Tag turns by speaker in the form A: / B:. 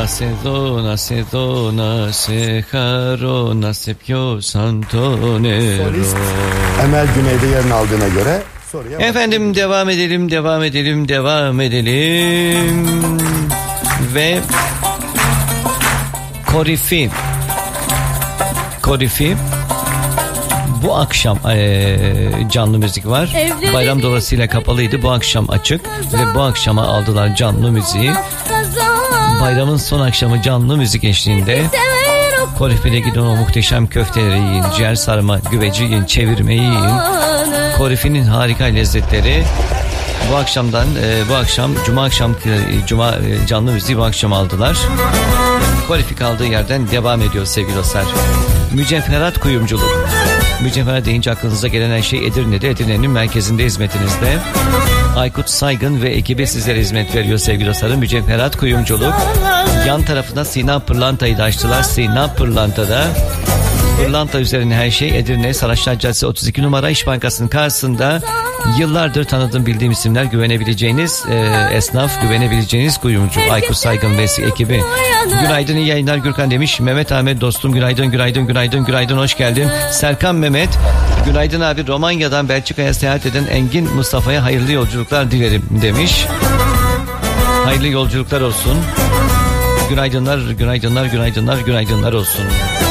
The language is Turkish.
A: nace dona se caro nace pio santonero.
B: Solist Emel Güney'de yerini aldığına göre soruya
A: Efendim devam edelim ve Korifi bu akşam canlı müzik var. Bayram dolayısıyla kapalıydı. Bu akşam açık ve bu akşama aldılar canlı müziği. Bayramın son akşamı canlı müzik eşliğinde Korifi'de gidin, o muhteşem köfteleri yiyin, ciğer sarma, güveci yiyin, çevirmeyi yiyin. Korifi'nin harika lezzetleri. Bu akşam Cuma canlı müziği bu akşam aldılar. Korifi kaldığı yerden devam ediyor sevgili dostlar. Mücevherat kuyumculuk. Mücevherat deyince aklınıza gelen her şey Edirne'de. Edirne'nin merkezinde hizmetinizde. Aykut Saygın ve ekibi sizlere hizmet veriyor sevgili dostlarım. Mücevherat kuyumculuk. Yan tarafına Sina Pırlanta'yı da açtılar. Sina Pırlanta'da. Pırlanta üzerine her şey Edirne Saraçlar Caddesi 32 numara İş Bankası'nın karşısında. Yıllardır tanıdığım, bildiğim isimler, güvenebileceğiniz esnaf, güvenebileceğiniz kuyumcu Aykut Saygın ve ekibi. Günaydın, iyi yayınlar Gürkan demiş. Mehmet Ahmet dostum günaydın, hoş geldin. Serkan Mehmet, günaydın abi, Romanya'dan Belçika'ya seyahat eden Engin Mustafa'ya hayırlı yolculuklar dilerim demiş. Hayırlı yolculuklar olsun. Günaydınlar olsun.